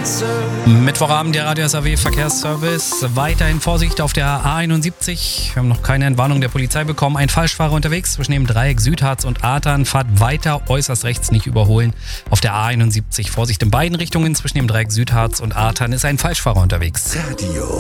Mittwochabend, der Radio SAW Verkehrsservice. Weiterhin Vorsicht auf der A71. Wir haben noch keine Entwarnung der Polizei bekommen. Ein Falschfahrer unterwegs zwischen dem Dreieck Südharz und Artern. Fahrt weiter, äußerst rechts, nicht überholen. Auf der A71 Vorsicht in beiden Richtungen. Zwischen dem Dreieck Südharz und Artern ist ein Falschfahrer unterwegs. Radio